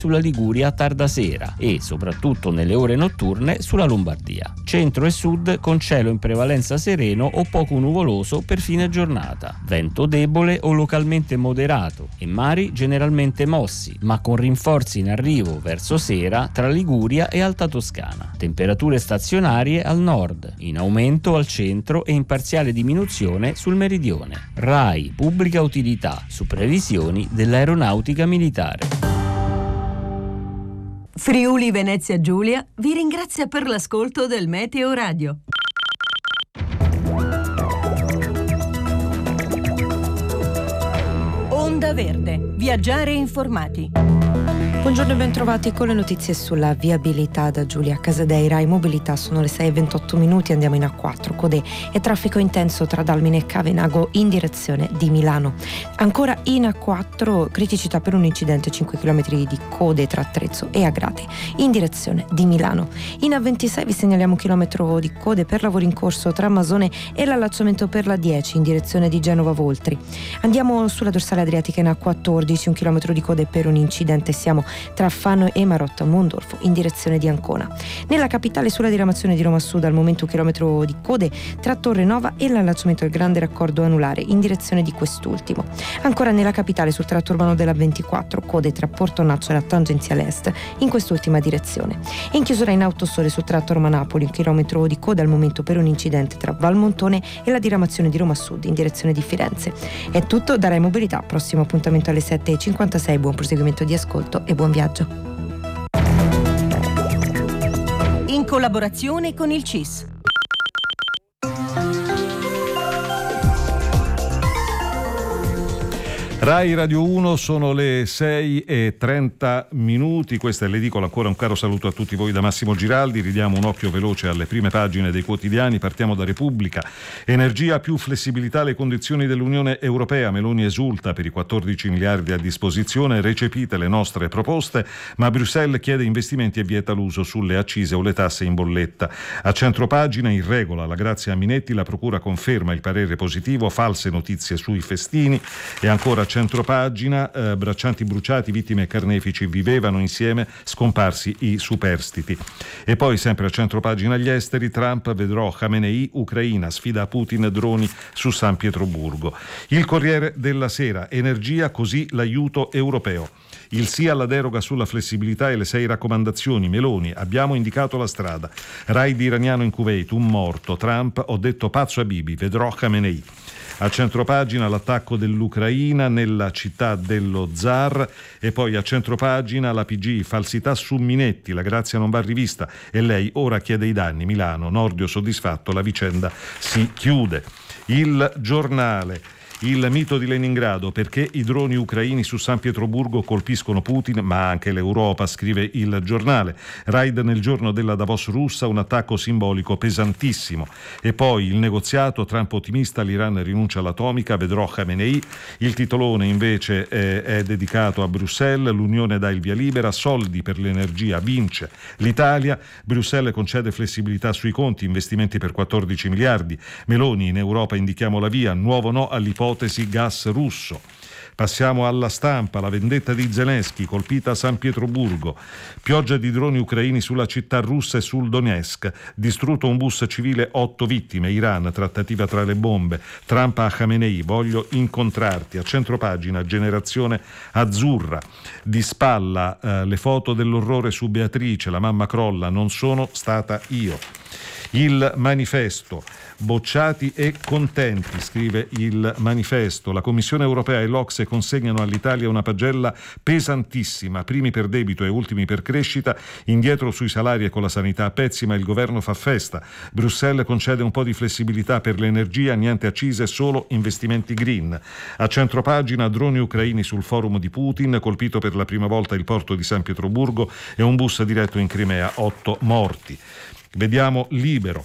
sulla Liguria a tarda sera e, soprattutto nelle ore notturne, sulla Lombardia. Centro e sud con cielo in prevalenza sereno o poco nuvoloso per fine giornata. Vento debole o localmente moderato e mari generalmente mossi, ma con rinforzi in arrivo verso sera tra Liguria e Alta Toscana. Temperature stazionarie al nord, in aumento al centro e in parziale diminuzione sul meridione. RAI Pubblica Utilità su previsioni dell'Aeronautica Militare. Friuli Venezia Giulia vi ringrazia per l'ascolto del Meteo Radio. Onda Verde, viaggiare informati. Buongiorno e bentrovati con le notizie sulla viabilità da Giulia Casadei. Rai Mobilità, sono le 6:28 minuti, andiamo in A4, code e traffico intenso tra Dalmine e Cavenago in direzione di Milano. Ancora in A4, criticità per un incidente, 5 km di code tra Trezzo e Agrate in direzione di Milano. In A26 vi segnaliamo un chilometro di code per lavori in corso tra Masone e l'allacciamento per la 10 in direzione di Genova Voltri. Andiamo sulla dorsale adriatica in A14, un chilometro di code per un incidente, siamo tra Fano e Marotta Mondolfo in direzione di Ancona. Nella capitale sulla diramazione di Roma Sud al momento un chilometro di code tra Torre Nova e l'allacciamento del grande raccordo anulare in direzione di quest'ultimo. Ancora nella capitale sul tratto urbano della 24 code tra Porto Naccio e la tangenziale est in quest'ultima direzione. E in chiusura in Autosole sul tratto Roma-Napoli un chilometro di coda al momento per un incidente tra Valmontone e la diramazione di Roma Sud in direzione di Firenze. È tutto da Rai Mobilità, prossimo appuntamento alle 7:56, buon proseguimento di ascolto e buon viaggio. In collaborazione con il CIS. Rai Radio 1, sono le 6:30 minuti, questa è l'edicola. Ancora un caro saluto a tutti voi da Massimo Giraldi. Ridiamo un occhio veloce alle prime pagine dei quotidiani. Partiamo da Repubblica. Energia più flessibilità, le condizioni dell'Unione Europea. Meloni esulta per i 14 miliardi a disposizione, recepite le nostre proposte, ma Bruxelles chiede investimenti e vieta l'uso sulle accise o le tasse in bolletta. A centropagina, in regola la grazia a Minetti, la procura conferma il parere positivo, false notizie sui festini. E ancora centropagina, braccianti bruciati, vittime e carnefici vivevano insieme, scomparsi i superstiti. E poi sempre a centropagina gli esteri, Trump, vedrò Khamenei, Ucraina, sfida a Putin, droni su San Pietroburgo. Il Corriere della Sera, energia, così l'aiuto europeo. Il sì alla deroga sulla flessibilità e le 6 raccomandazioni. Meloni, abbiamo indicato la strada. Raid iraniano in Kuwait, un morto. Trump, ho detto pazzo a Bibi, vedrò Khamenei. A centropagina l'attacco dell'Ucraina nella città dello zar. E poi a centropagina la PG, falsità su Minetti, la grazia non va rivista e lei ora chiede i danni. Milano, Nordio soddisfatto, la vicenda si chiude. Il Giornale. Il mito di Leningrado, perché i droni ucraini su San Pietroburgo colpiscono Putin ma anche l'Europa, scrive il giornale. Raid nel giorno della Davos russa, un attacco simbolico pesantissimo. E poi il negoziato, Trump ottimista, l'Iran rinuncia all'atomica, vedrò Khamenei. Il titolone invece è dedicato a Bruxelles, l'Unione dà il via libera, soldi per l'energia, vince l'Italia, Bruxelles concede flessibilità sui conti, investimenti per 14 miliardi, Meloni, in Europa indichiamo la via, nuovo no all'ipotesi gas russo. Passiamo alla Stampa, la vendetta di Zelensky, colpita a San Pietroburgo, pioggia di droni ucraini sulla città russa e sul Donetsk, distrutto un bus civile, 8 vittime, Iran, trattativa tra le bombe, Trump a Khamenei, voglio incontrarti. A centropagina, generazione azzurra, di spalla le foto dell'orrore su Beatrice, la mamma crolla, non sono stata io. Il Manifesto, bocciati e contenti, scrive il Manifesto. La Commissione europea e l'Ocse consegnano all'Italia una pagella pesantissima, primi per debito e ultimi per crescita, indietro sui salari e con la sanità a pezzi, ma il governo fa festa. Bruxelles concede un po' di flessibilità per l'energia, niente accise, solo investimenti green. A centropagina, droni ucraini sul forum di Putin, colpito per la prima volta il porto di San Pietroburgo e un bus diretto in Crimea, 8 morti. Vediamo Libero.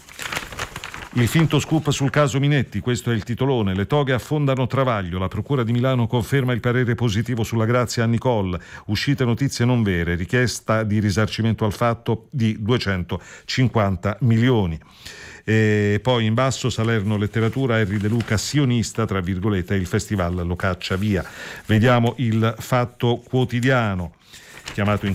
Il finto scoop sul caso Minetti, questo è il titolone. Le toghe affondano Travaglio, la procura di Milano conferma il parere positivo sulla grazia a Nicole, uscite notizie non vere, richiesta di risarcimento al fatto di 250 milioni. E poi in basso, Salerno letteratura, Henry De Luca sionista, tra virgolette, il festival lo caccia via. Vediamo il Fatto Quotidiano. chiamato in